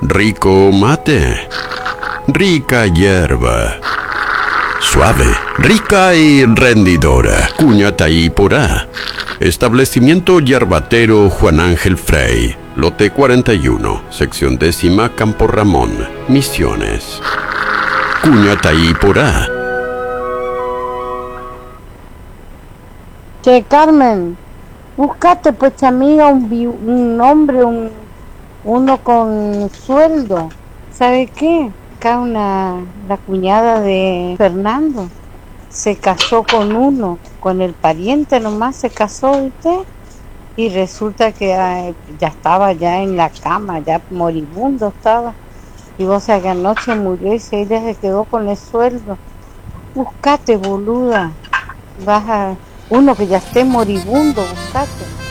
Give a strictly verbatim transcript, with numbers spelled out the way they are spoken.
Rico mate, rica hierba, suave, rica y rendidora. Cuñataí Porá. Establecimiento Yerbatero Juan Ángel Frey, lote cuarenta y uno, sección décima, Campo Ramón, Misiones. Cuñataí Porá. Che, Carmen, buscate pues amiga un, vi- un hombre, un, uno con sueldo. ¿Sabe qué? Acá una, la cuñada de Fernando se casó con uno, con el pariente nomás se casó, ¿viste? Y resulta que ay, ya estaba ya en la cama, ya moribundo estaba. Y vos sabés que anoche murió y se- ella se quedó con el sueldo. Buscate, boluda. Vas a... Uno que ya esté moribundo, buscate.